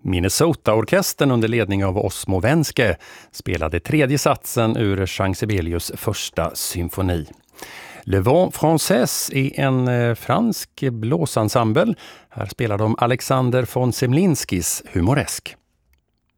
Minnesota-orkestern under ledning av Osmo Wenske spelade tredje satsen ur Jean Sibelius första symfoni. Le Vent Français är en fransk blåsensemble. Här spelar de Alexander von Semlinskis Humoresk.